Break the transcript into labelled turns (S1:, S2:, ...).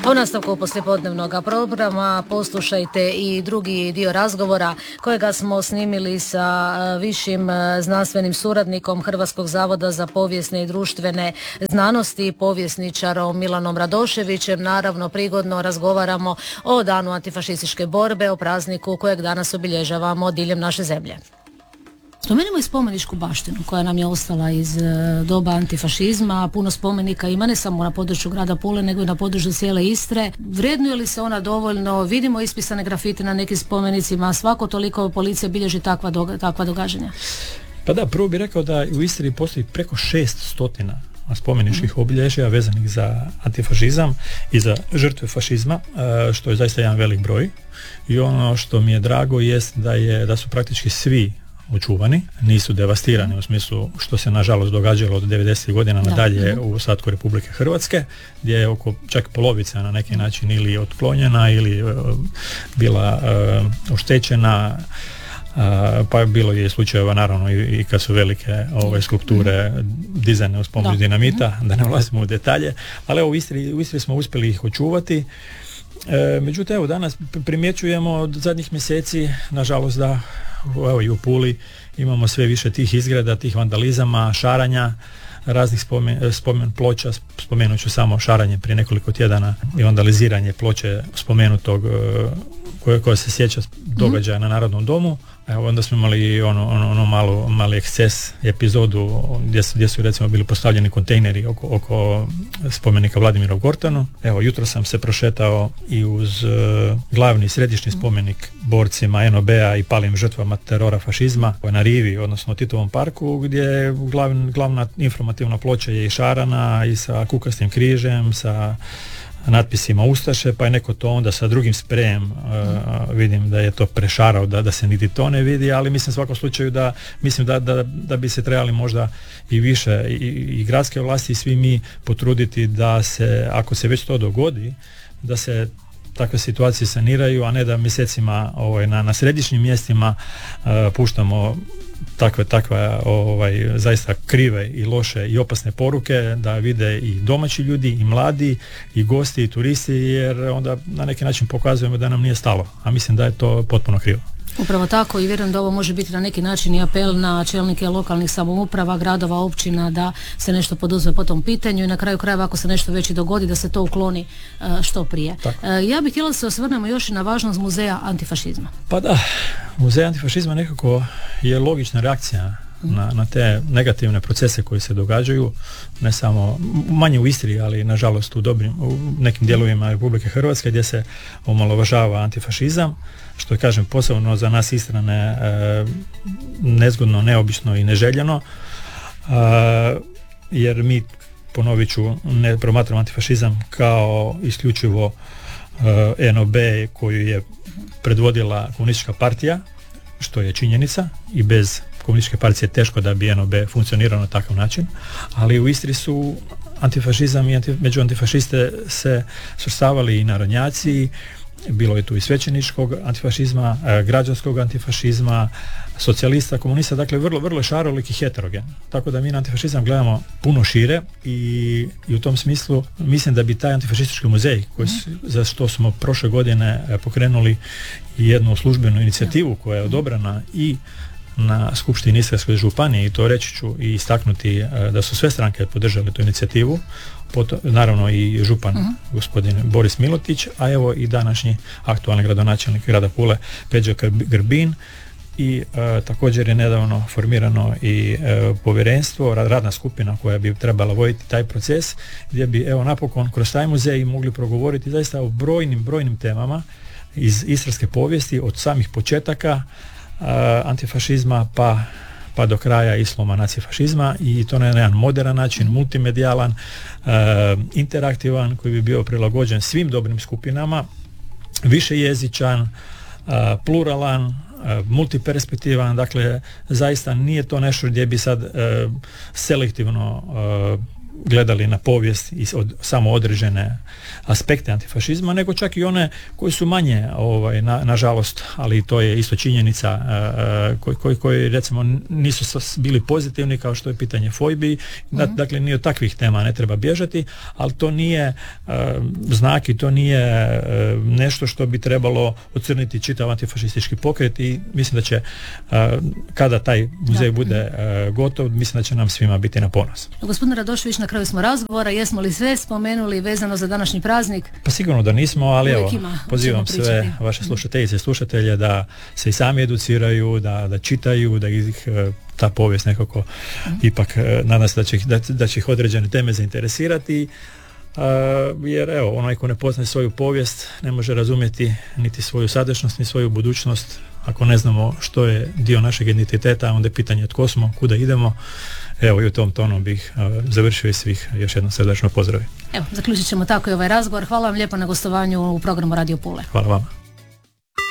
S1: U nastavku poslijepodnevnog programa poslušajte i drugi dio razgovora kojega smo snimili sa višim znanstvenim suradnikom Hrvatskog zavoda za povijesne i društvene znanosti, povjesničarom Milanom Radoševićem. Naravno, prigodno razgovaramo o Danu antifašističke borbe, o prazniku kojeg danas obilježavamo diljem naše zemlje. Spomenimo i spomeničku baštinu koja nam je ostala iz doba antifašizma. Puno spomenika ima ne samo na području grada Pule, nego i na području cijele Istre. Vrednuje li se ona dovoljno? Vidimo ispisane grafite na nekim spomenicima. Svako toliko policija bilježi takva događanja.
S2: Pa da, prvo bih rekao da u Istri postoji preko 600 spomeničkih obilježja vezanih za antifašizam i za žrtve fašizma, što je zaista jedan velik broj. I ono što mi je drago jest da su praktički svi očuvani, nisu devastirani u smislu što se nažalost događalo od 90. godina nadalje u ostatku Republike Hrvatske, gdje je oko čak polovica na neki način ili otklonjena ili bila oštećena, pa bilo je slučajeva naravno i kad su velike skulpture dizajne uz pomoć dinamita, da ne ulazimo u detalje, ali u Istri smo uspjeli ih očuvati. Međutim, evo danas primjećujemo od zadnjih mjeseci, nažalost, da i u Puli imamo sve više tih izgreda, tih vandalizama, šaranja, raznih spomen ploča. Spomenut ću samo šaranje prije nekoliko tjedana i vandaliziranje ploče spomenutog koja se sjeća događaja na Narodnom domu. Evo, onda smo imali mali eksces epizodu gdje su recimo bili postavljeni kontejneri oko spomenika Vladimiru Gortanu. Evo, jutro sam se prošetao i uz glavni središnji spomenik borcima NOB-a i palim žrtvama terora fašizma na Rivi, odnosno Titovom parku, gdje glavna informativna ploča je i šarana i sa kukastim križem, sa natpisima Ustaše, pa je neko to onda sa drugim sprejem vidim da je to prešarao da se niti to ne vidi, ali mislim u svakom slučaju da bi se trebali možda i više i gradske vlasti i svi mi potruditi da se, ako se već to dogodi, da se takve situacije saniraju, a ne da mjesecima na središnjim mjestima puštamo takve zaista krive i loše i opasne poruke, da vide i domaći ljudi i mladi i gosti i turisti, jer onda na neki način pokazujemo da nam nije stalo, a mislim da je to potpuno krivo.
S1: Upravo tako, i vjerujem da ovo može biti na neki način i apel na čelnike lokalnih samouprava, gradova, općina, da se nešto poduzme po tom pitanju i na kraju krajeva ako se nešto već i dogodi da se to ukloni što prije. Ja bih htjela da se osvrnemo još i na važnost muzeja antifašizma.
S2: Pa da, muzej antifašizma nekako je logična reakcija na te negativne procese koji se događaju, ne samo manje u Istri, ali nažalost u nekim dijelovima Republike Hrvatske gdje se omalovažava antifašizam, što je, kažem, posebno za nas Istrane nezgodno, neobično i neželjeno, jer mi, ponovit ću, ne promatramo antifašizam kao isključivo NOB koju je predvodila komunistička partija, što je činjenica, i bez komunističke partije teško da bi NOB funkcionirao na takav način, ali u Istri su antifašizam i među antifašiste se svrstavali i narodnjaci, bilo je tu i svećeničkog antifašizma, građanskog antifašizma, socijalista, komunista, dakle vrlo šarolik i heterogen. Tako da mi na antifašizam gledamo puno šire i u tom smislu mislim da bi taj antifašistički muzej, za što smo prošle godine pokrenuli jednu službenu inicijativu koja je odobrana i na Skupštini Istarske županije, i to reći ću i istaknuti da su sve stranke podržale tu inicijativu, naravno i župan gospodin Boris Milotić, a evo i današnji aktualni gradonačelnik grada Pule Peđa Grbin, i također je nedavno formirano i povjerenstvo, radna skupina koja bi trebala voditi taj proces, gdje bi evo napokon kroz taj muzej mogli progovoriti zaista o brojnim temama iz istarske povijesti, od samih početaka antifašizma pa do kraja isloma nacifašizma, i to na jedan moderan način, multimedijalan, interaktivan, koji bi bio prilagođen svim dobrim skupinama, višejezičan, pluralan, multiperspektivan, dakle zaista nije to nešto gdje bi sad selektivno gledali na povijest i samo određene aspekte antifašizma, nego čak i one koji su manje, nažalost, ali to je isto činjenica, koji recimo nisu bili pozitivni, kao što je pitanje fojbi. Dakle, ni od takvih tema ne treba bježati, ali to nije znak i to nije nešto što bi trebalo ocrniti čitav antifašistički pokret i mislim da će kada taj muzej bude gotov, mislim da će nam svima biti na ponos.
S1: Gospodine Radošević, na kraju smo razgovora, jesmo li sve spomenuli vezano za današnji praznik?
S2: Pa sigurno da nismo, ali evo, pozivam sve vaše slušateljice i slušatelje da se i sami educiraju, da čitaju, da ih ta povijest nekako ipak nadam se da će ih određene teme zainteresirati, jer evo, onaj ko ne poznaje svoju povijest ne može razumjeti niti svoju sadašnjost ni svoju budućnost. Ako ne znamo što je dio našeg identiteta, onda je pitanje tko smo, kuda idemo. Evo, i u tom tonu bih završio i svih još jednom srdačno pozdravim.
S1: Evo, zaključit ćemo tako i ovaj razgovor. Hvala vam lijepo na gostovanju u programu Radio Pule.
S2: Hvala vama.